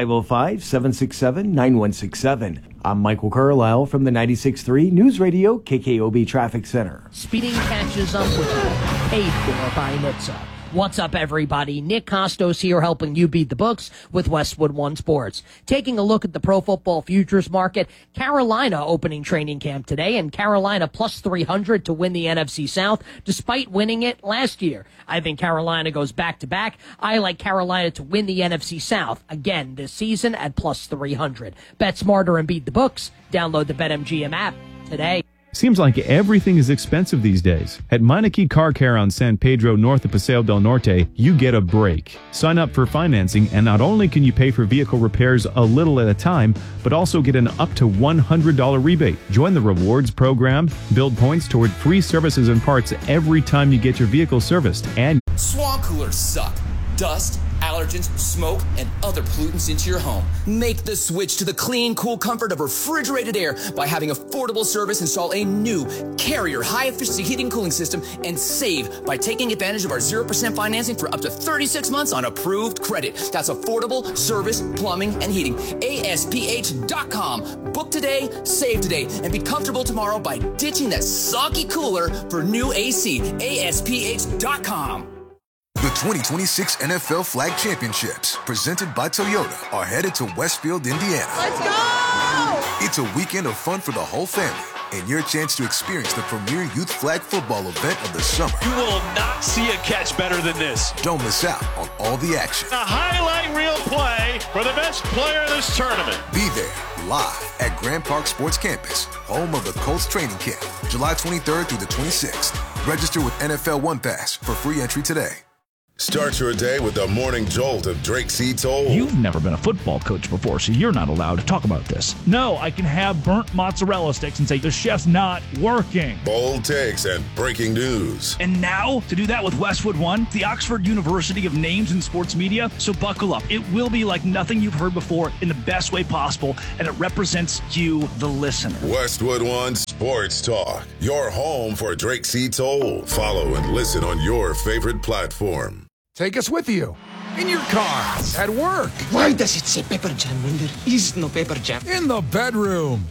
505-767-9167. I'm Michael Carlisle from the 96.3 News Radio KKOB Traffic Center. Speeding catches up with you. Paid for by NHTSA. What's up, everybody? Nick Costos here, helping you beat the books with Westwood One Sports. Taking a look at the pro football futures market, Carolina opening training camp today, and Carolina plus 300 to win the NFC South, despite winning it last year. I think Carolina goes back-to-back. I like Carolina to win the NFC South again this season at plus 300. Bet smarter and beat the books. Download the BetMGM app today. Seems like everything is expensive these days. At Meineke Car Care on San Pedro, north of Paseo del Norte, you get a break. Sign up for financing, and not only can you pay for vehicle repairs a little at a time, but also get an up to $100 rebate. Join the rewards program, build points toward free services and parts every time you get your vehicle serviced. And Swamp coolers suck. Dust, allergens, smoke, and other pollutants into your home. Make the switch to the clean, cool comfort of refrigerated air by having affordable service install a new Carrier high-efficiency heating and cooling system, and save by taking advantage of our 0% financing for up to 36 months on approved credit. That's affordable service, plumbing, and heating. ASPH.com. Book today, save today, and be comfortable tomorrow by ditching that soggy cooler for new AC. ASPH.com. The 2026 NFL Flag Championships, presented by Toyota, are headed to Westfield, Indiana. Let's go! It's a weekend of fun for the whole family, and your chance to experience the premier youth flag football event of the summer. You will not see a catch better than this. Don't miss out on all the action. A highlight reel play for the best player of this tournament. Be there live at Grand Park Sports Campus, home of the Colts training camp, July 23rd through the 26th. Register with NFL One Pass for free entry today. Start your day with the morning jolt of Drake C. Toll. You've never been a football coach before, so you're not allowed to talk about this. No, I can have burnt mozzarella sticks and say the chef's not working. Bold takes and breaking news. And now, to do that with Westwood One, the Oxford University of names in sports media, so buckle up. It will be like nothing you've heard before in the best way possible, and it represents you, the listener. Westwood One Sports Talk, your home for Drake C. Toll. Follow and listen on your favorite platform. Take us with you. In your car, at work. Why does it say Pepper Jam when there is no Pepper Jam? In the bedroom.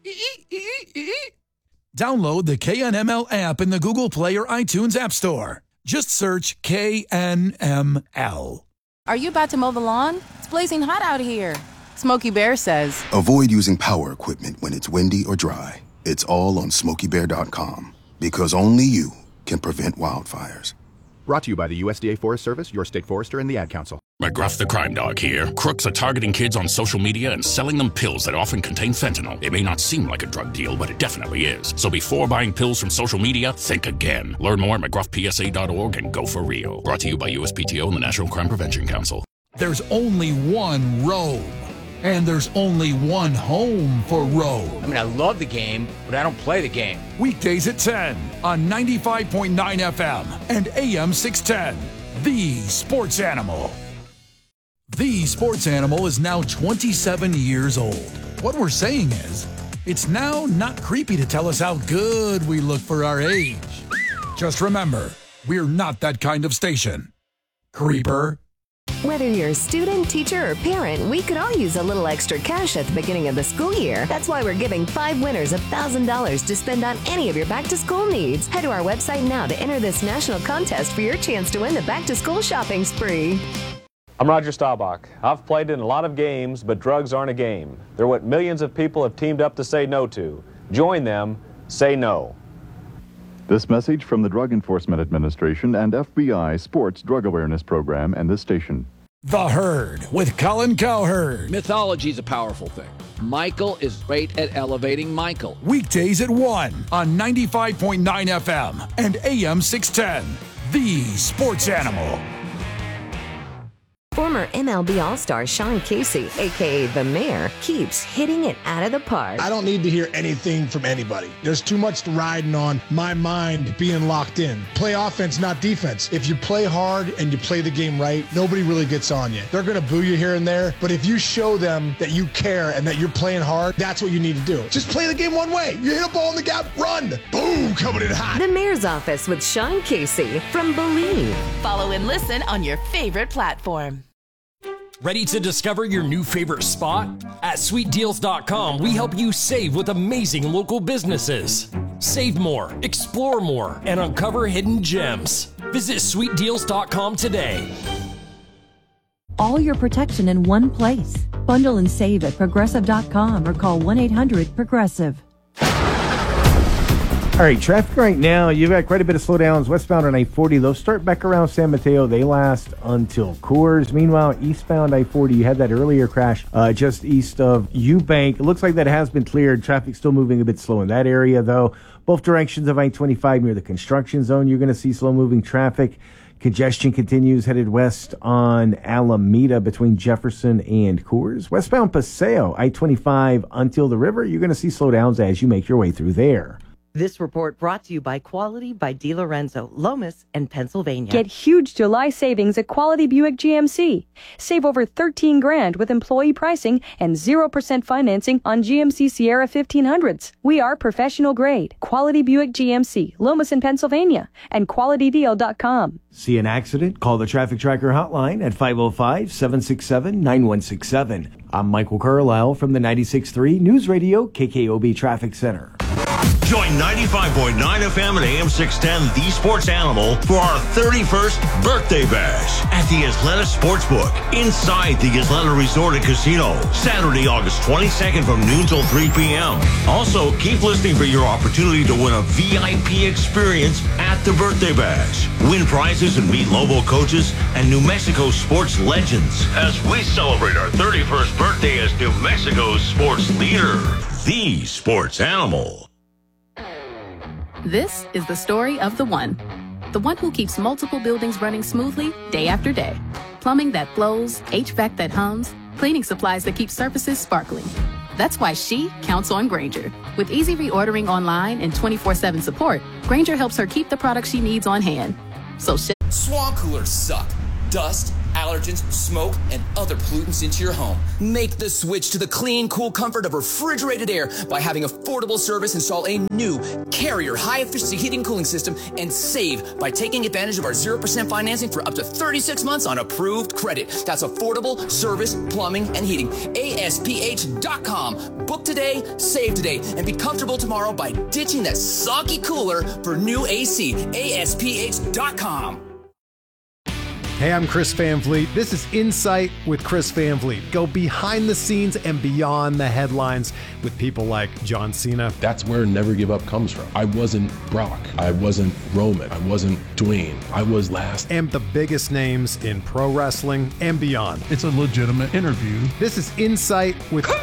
Download the KNML app in the Google Play or iTunes App Store. Just search KNML. Are you about to mow the lawn? It's blazing hot out here. Smokey Bear says, avoid using power equipment when it's windy or dry. It's all on SmokeyBear.com. Because only you can prevent wildfires. Brought to you by the USDA Forest Service, your state forester, and the Ad Council. McGruff the Crime Dog here. Crooks are targeting kids on social media and selling them pills that often contain fentanyl. It may not seem like a drug deal, but it definitely is. So before buying pills from social media, think again. Learn more at McGruffPSA.org and go for real. Brought to you by USPTO and the National Crime Prevention Council. There's only one Rome. And there's only one home for Rome. I mean, I love the game, but I don't play the game. Weekdays at 10 on 95.9 FM and AM 610. The Sports Animal. The Sports Animal is now 27 years old. What we're saying is, it's now not creepy to tell us how good we look for our age. Just remember, we're not that kind of station. Creeper. Whether you're a student, teacher, or parent, we could all use a little extra cash at the beginning of the school year. That's why we're giving 5 winners $1,000 to spend on any of your back-to-school needs. Head to our website now to enter this national contest for your chance to win the back-to-school shopping spree. I'm Roger Staubach. I've played in a lot of games, but drugs aren't a game. They're what millions of people have teamed up to say no to. Join them. Say no. This message from the Drug Enforcement Administration and FBI Sports Drug Awareness Program and this station. The Herd with Colin Cowherd. Mythology is a powerful thing. Michael is great at elevating Michael. Weekdays at 1 on 95.9 FM and AM 610. The Sports Animal. Former MLB All-Star Sean Casey, a.k.a. The Mayor, keeps hitting it out of the park. I don't need to hear anything from anybody. There's too much riding on my mind being locked in. Play offense, not defense. If you play hard and you play the game right, nobody really gets on you. They're going to boo you here and there, but if you show them that you care and that you're playing hard, that's what you need to do. Just play the game one way. You hit a ball in the gap, run. Boom, coming in hot. The Mayor's Office with Sean Casey from Believe. Follow and listen on your favorite platform. Ready to discover your new favorite spot? At SweetDeals.com, we help you save with amazing local businesses. Save more, explore more, and uncover hidden gems. Visit SweetDeals.com today. All your protection in one place. Bundle and save at Progressive.com or call 1-800-PROGRESSIVE. All right, traffic right now, you've got quite a bit of slowdowns westbound on I-40. Those start back around San Mateo. They last until Coors. Meanwhile, eastbound I-40, you had that earlier crash just east of Eubank. It looks like that has been cleared. Traffic still moving a bit slow in that area, though. Both directions of I-25 near the construction zone, you're going to see slow-moving traffic. Congestion continues headed west on Alameda between Jefferson and Coors. Westbound Paseo, I-25 until the river, you're going to see slowdowns as you make your way through there. This report brought to you by Quality by DiLorenzo, Lomas, and Pennsylvania. Get huge July savings at Quality Buick GMC. Save over $13,000 with employee pricing and 0% financing on GMC Sierra 1500s. We are professional grade. Quality Buick GMC, Lomas in Pennsylvania, and QualityDeal.com. See an accident? Call the Traffic Tracker hotline at 505-767-9167. I'm Michael Carlisle from the 96.3 News Radio KKOB Traffic Center. Join 95.9 FM and AM 610, The Sports Animal, for our 31st birthday bash at the Isleta Sportsbook inside the Isleta Resort and Casino. Saturday, August 22nd from noon till 3 p.m. Also, keep listening for your opportunity to win a VIP experience at the birthday bash. Win prizes and meet Lobo coaches and New Mexico sports legends as we celebrate our 31st birthday as New Mexico's sports leader, The Sports Animal. This is the story of the one who keeps multiple buildings running smoothly day after day. Plumbing that flows, HVAC that hums, cleaning supplies that keep surfaces sparkling. That's why she counts on Grainger. With easy reordering online and 24/7 support, Grainger helps her keep the products she needs on hand. Swamp coolers suck. Dust, allergens, smoke, and other pollutants into your home. Make the switch to the clean, cool comfort of refrigerated air by having Affordable Service install a new Carrier high-efficiency heating and cooling system and save by taking advantage of our 0% financing for up to 36 months on approved credit. That's Affordable Service Plumbing and Heating. ASPH.com. Book today, save today, and be comfortable tomorrow by ditching that soggy cooler for new AC. ASPH.com. Hey, I'm Chris Van Vliet. This is Insight with Chris Van Vliet. Go behind the scenes and beyond the headlines with people like John Cena. That's where Never Give Up comes from. I wasn't Brock. I wasn't Roman. I wasn't Dwayne. I was last. And the biggest names in pro wrestling and beyond. It's a legitimate interview. This is Insight with Chris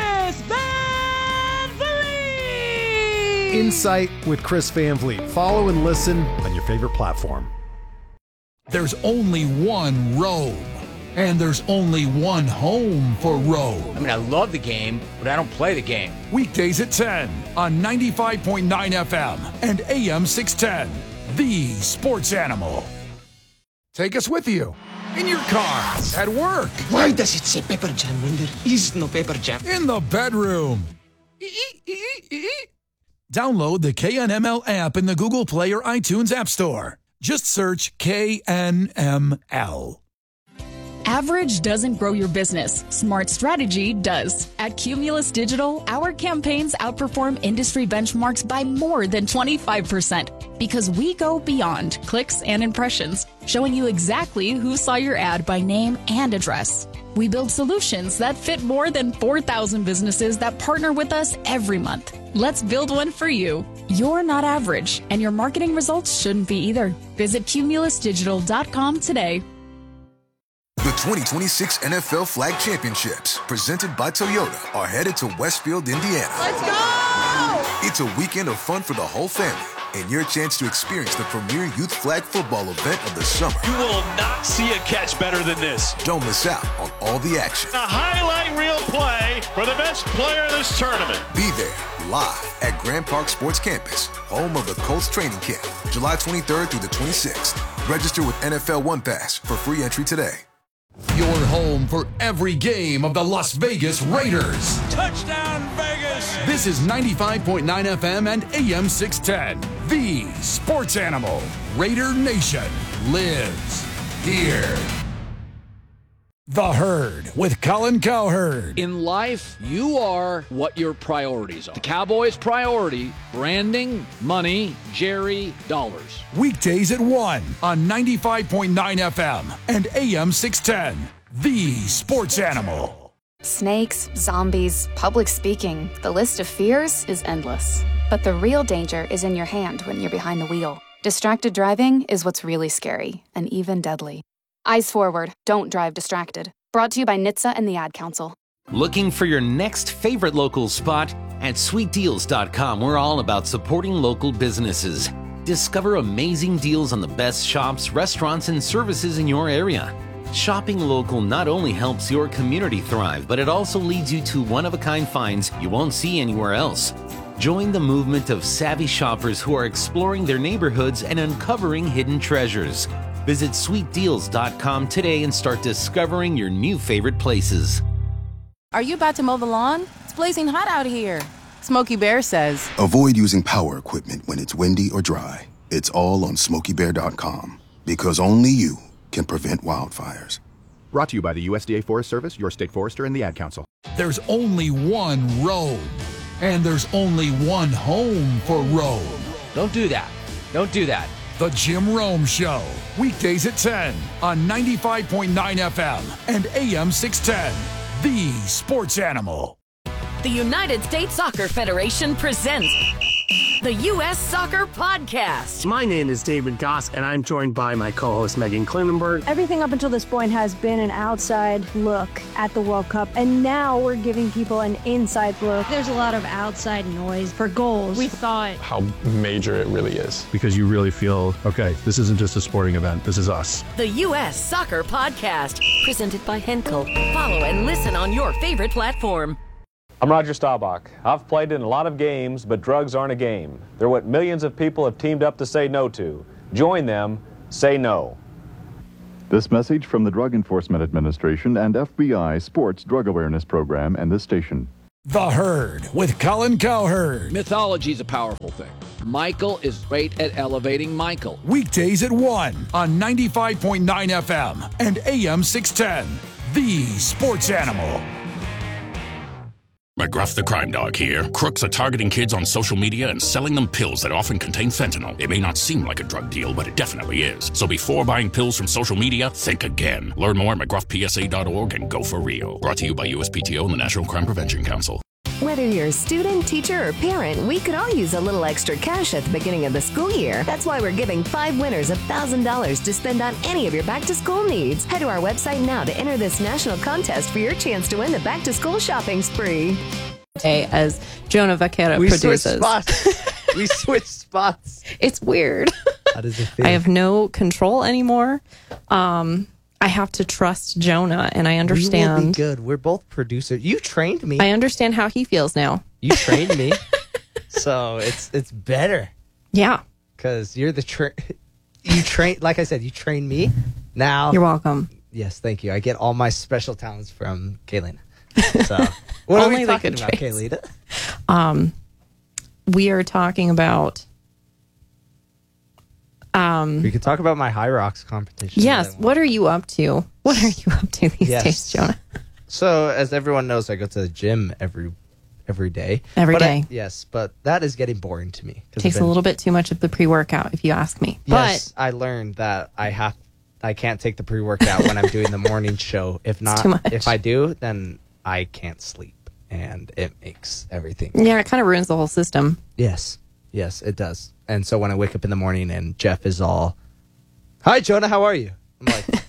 Van Vliet. Insight with Chris Van Vliet. Follow and listen on your favorite platform. There's only one Rome, and there's only one home for Rome. I mean, I love the game, but I don't play the game. Weekdays at 10 on 95.9 FM and AM 610, The Sports Animal. Take us with you in your car, at work. Why does it say Pepper Jam when there is no Pepper Jam? In the bedroom. Download the KNML app in the Google Play or iTunes App Store. Just search KNML. Average doesn't grow your business. Smart strategy does. At Cumulus Digital, our campaigns outperform industry benchmarks by more than 25% because we go beyond clicks and impressions, showing you exactly who saw your ad by name and address. We build solutions that fit more than 4,000 businesses that partner with us every month. Let's build one for you. You're not average, and your marketing results shouldn't be either. Visit cumulusdigital.com today. The 2026 NFL Flag Championships, presented by Toyota, are headed to Westfield, Indiana. Let's go! It's a weekend of fun for the whole family and your chance to experience the premier youth flag football event of the summer. You will not see a catch better than this. Don't miss out on all the action. A highlight reel play for the best player in this tournament. Be there live at Grand Park Sports Campus, home of the Colts training camp, July 23rd through the 26th. Register with NFL One Pass for free entry today. Your home for every game of the Las Vegas Raiders. Touchdown, Vegas! This is 95.9 FM and AM 610. The Sports Animal. Raider Nation lives here. The Herd with Colin Cowherd. In life, you are what your priorities are. The Cowboys' priority, branding, money, Jerry, dollars. Weekdays at 1 on 95.9 FM and AM 610. The Sports Animal. Snakes, zombies, public speaking. The list of fears is endless. But the real danger is in your hand when you're behind the wheel. Distracted driving is what's really scary and even deadly. Eyes forward, don't drive distracted. Brought to you by NHTSA and the Ad Council. Looking for your next favorite local spot? At sweetdeals.com, we're all about supporting local businesses. Discover amazing deals on the best shops, restaurants, and services in your area. Shopping local not only helps your community thrive, but it also leads you to one-of-a-kind finds you won't see anywhere else. Join the movement of savvy shoppers who are exploring their neighborhoods and uncovering hidden treasures. Visit sweetdeals.com today and start discovering your new favorite places. Are you about to mow the lawn? It's blazing hot out here. Smokey Bear says, avoid using power equipment when it's windy or dry. It's all on SmokeyBear.com because only you can prevent wildfires. Brought to you by the USDA Forest Service, your state forester, and the Ad Council. There's only one Rome, And there's only one home for Rome. Don't do that. Don't do that. The Jim Rome Show. Weekdays at 10 on 95.9 FM and AM 610. The Sports Animal. The United States Soccer Federation presents the U.S. Soccer Podcast. My name is David Goss, and I'm joined by my co-host Megan Klinenberg. Everything up until this point has been an outside look at the World Cup, and now we're giving people an inside look. There's a lot of outside noise for goals. We thought How major it really is. Because you really feel, okay, this isn't just a sporting event, this is us. The U.S. Soccer Podcast, presented by Henkel. Follow and listen on your favorite platform. I'm Roger Staubach. I've played in a lot of games, but drugs aren't a game. They're what millions of people have teamed up to say no to. Join them. Say no. This message from the Drug Enforcement Administration and FBI Sports Drug Awareness Program and this station. The Herd with Colin Cowherd. Mythology is a powerful thing. Michael is great at elevating Michael. Weekdays at 1 on 95.9 FM and AM 610. The Sports Animal. McGruff the Crime Dog here. Crooks are targeting kids on social media and selling them pills that often contain fentanyl. It may not seem like a drug deal, but it definitely is. So before buying pills from social media, think again. Learn more at McGruffPSA.org and go for real. Brought to you by USPTO and the National Crime Prevention Council. Whether you're a student, teacher, or parent, we could all use a little extra cash at the beginning of the school year. That's why we're giving 5 winners $1,000 to spend on any of your back-to-school needs. Head to our website now to enter this national contest for your chance to win the back-to-school shopping spree. As Jonah Vaquero produces. We switched spots. It's weird. How does it feel? I have no control anymore. I have to trust Jonah, and I understand. We will be good. We're both producers. You trained me. I understand how he feels now. You trained me, so it's better. Yeah, because you're the you train. Like I said, you trained me. Now you're welcome. Yes, thank you. I get all my special talents from Kaylina. So what are we talking about, Kaylina? We are talking about. We could talk about my High Rocks competition. Yes. What are you up to? What are you up to these days, Jonah? So, as everyone knows, I go to the gym every day. Every day. Yes, but that is getting boring to me. Takes a little bit too much of the pre-workout, if you ask me. Yes, I learned that I can't take the pre-workout when I'm doing the morning show. If not, if I do, then I can't sleep, and it makes everything. Yeah, it kind of ruins the whole system. Yes, it does. And so when I wake up in the morning and Jeff is all, "Hi, Jonah, how are you?" I'm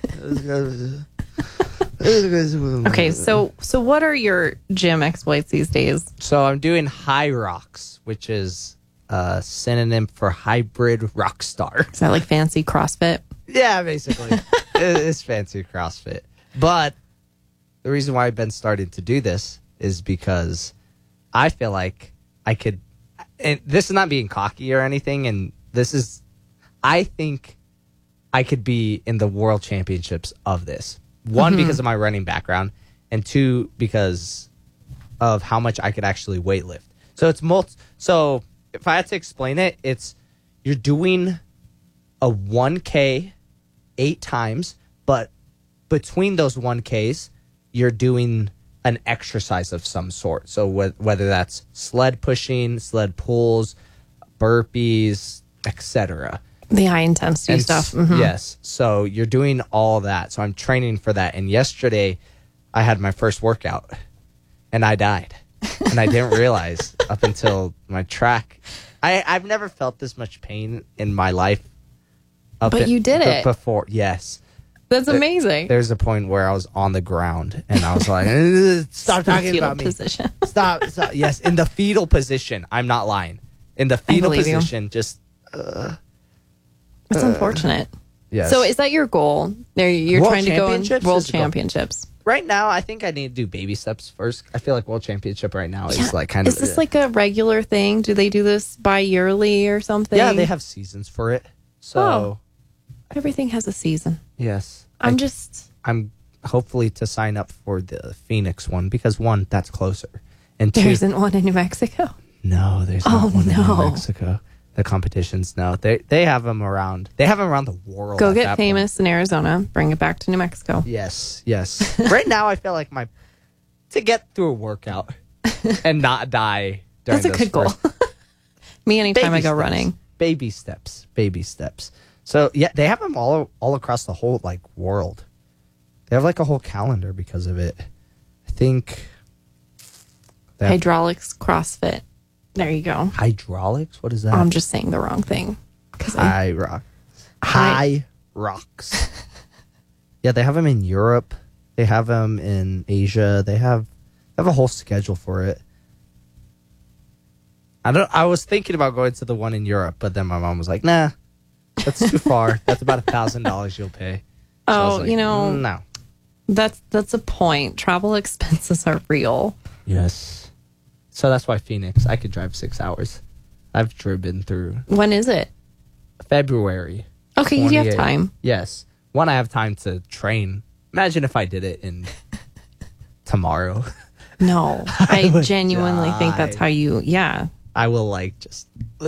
like, okay, so what are your gym exploits these days? So I'm doing High Rocks, which is a synonym for hybrid rock star. Is that like fancy CrossFit? Yeah, basically. It's fancy CrossFit. But the reason why I've been starting to do this is because I feel like I could, and this is not being cocky or anything, and this is, I think I could be in the world championships of this. One, because of my running background, and two, because of how much I could actually weightlift. So it's so if I had to explain it, it's you're doing a 1K 8 times, but between those 1Ks, you're doing an exercise of some sort. So whether that's sled pushing, sled pulls, burpees, etc. The high intensity stuff. Yes. So you're doing all that. So I'm training for that. And yesterday I had my first workout and I died. And I didn't realize up until my track. I've never felt this much pain in my life. But you did it before. Yes. That's amazing. There's a point where I was on the ground and I was like, stop talking about me. Position. Stop. Yes, in the fetal position. I'm not lying. In the fetal position, you. Just. It's unfortunate. Yes. So is that your goal? You're World trying to go in World is Championships. Right now, I think I need to do baby steps first. I feel like World Championship right now is like kind of. Is this like a regular thing? Do they do this bi-yearly or something? Yeah, they have seasons for it. So everything has a season. Yes. I'm hopefully to sign up for the Phoenix one because one, that's closer. And two, there isn't one in New Mexico. No, there's not one in New Mexico. The competitions, no. They have them around. They have them around the world. Go get famous in Arizona. Bring it back to New Mexico. Yes. Right now, I feel like to get through a workout and not die That's a good goal. Me, anytime I go running. Baby steps. So yeah, they have them all across the whole like world. They have like a whole calendar because of it. I think Hydraulics CrossFit. There you go. Hydraulics? What is that? I'm just saying the wrong thing. High rocks. Yeah, they have them in Europe. They have them in Asia. They have a whole schedule for it. I was thinking about going to the one in Europe, but then my mom was like, "Nah, that's too far. That's about $1,000 you'll pay." So no. That's a point. Travel expenses are real. Yes. So that's why Phoenix. I could drive 6 hours. I've driven through. When is it? February. Okay, you have time. Yes. I have time to train. Imagine if I did it in tomorrow. No, I genuinely think that's how you. Yeah. I will just